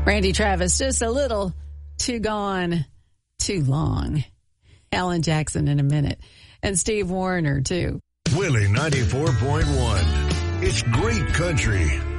Randy Travis, just a little too gone, too long. Alan Jackson in a minute. And Steve Wariner, too. Willie 94.1. It's great country.